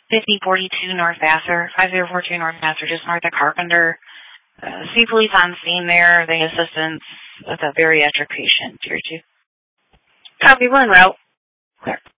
5042 North Vassar, 5042 North Vassar, just north of Carpenter. See police on scene there. They assistance with a bariatric patient, tier 2. Copy, one route. Clear.